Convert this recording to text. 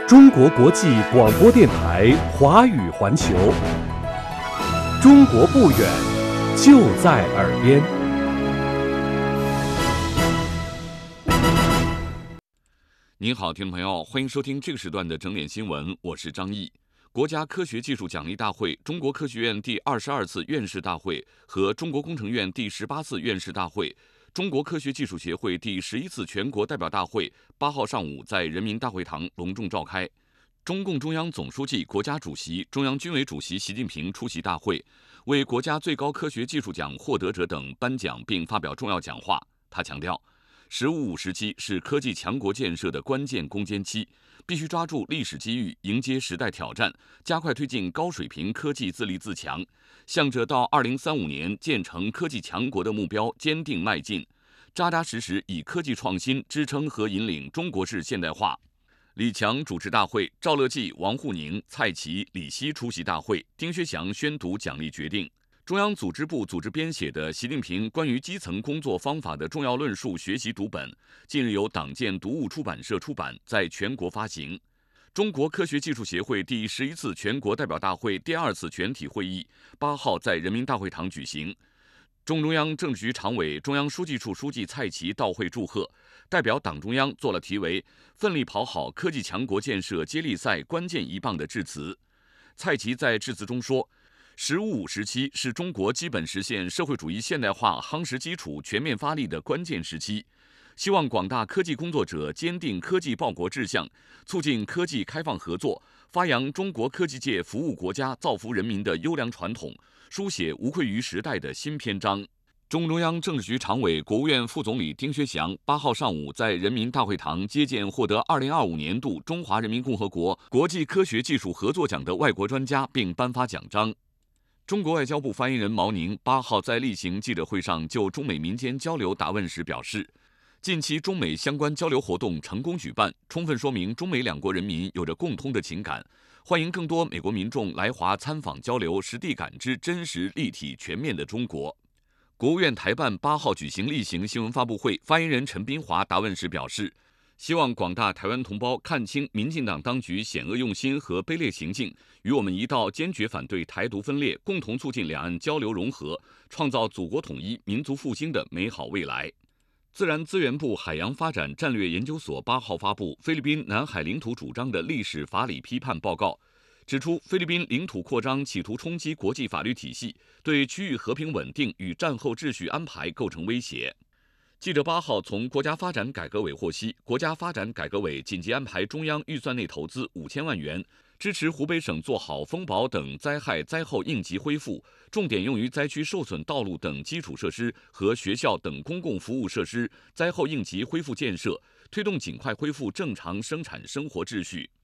中国国际广播电台华语环球，中国不远，就在耳边。 您好，听众朋友，欢迎收听这个时段的整点新闻，我是张毅。国家科学技术奖励大会、中国科学院第22次院士大会和中国工程院第18次院士大会、中国科学技术协会第11次全国代表大会8号上午在人民大会堂隆重召开。中共中央总书记、国家主席、中央军委主席习近平出席大会，为国家最高科学技术奖获得者等颁奖并发表重要讲话。他强调，“15+5”时期是科技强国建设的关键攻坚期，必须抓住历史机遇，迎接时代挑战，加快推进高水平科技自立自强，向着到2035年建成科技强国的目标坚定迈进，扎扎实实以科技创新支撑和引领中国式现代化。李强主持大会，赵乐际、王沪宁、蔡奇、李希出席大会，丁薛祥宣读奖励决定。中央组织部组织编写的习近平关于基层工作方法的重要论述学习读本，近日由党建读物出版社出版，在全国发行。中国科学技术协会第11次全国代表大会第2次全体会议8号在人民大会堂举行。中央政治局常委、中央书记处书记蔡奇到会祝贺，代表党中央做了题为“奋力跑好科技强国建设接力赛关键一棒”的致辞。蔡奇在致辞中说，“15+5”时期是中国基本实现社会主义现代化夯实基础、全面发力的关键时期。希望广大科技工作者坚定科技报国志向，促进科技开放合作，发扬中国科技界服务国家、造福人民的优良传统，书写无愧于时代的新篇章。中央政治局常委、国务院副总理丁薛祥8号上午在人民大会堂接见获得2025年度中华人民共和国国际科学技术合作奖的外国专家，并颁发奖章。中国外交部发言人毛宁8号在例行记者会上就中美民间交流答问时表示，近期中美相关交流活动成功举办，充分说明中美两国人民有着共通的情感，欢迎更多美国民众来华参访交流，实地感知真实、立体、全面的中国。国务院台办8号举行例行新闻发布会，发言人陈斌华答问时表示，希望广大台湾同胞看清民进党当局险恶用心和卑劣行径，与我们一道坚决反对台独分裂，共同促进两岸交流融合，创造祖国统一、民族复兴的美好未来。自然资源部海洋发展战略研究所8号发布菲律宾南海领土主张的历史法理批判报告，指出菲律宾领土扩张企图冲击国际法律体系，对区域和平稳定与战后秩序安排构成威胁。记者8号从国家发展改革委获悉，国家发展改革委紧急安排中央预算内投资5000万元，支持湖北省做好风雹等灾害灾后应急恢复，重点用于灾区受损道路等基础设施和学校等公共服务设施灾后应急恢复建设，推动尽快恢复正常生产生活秩序。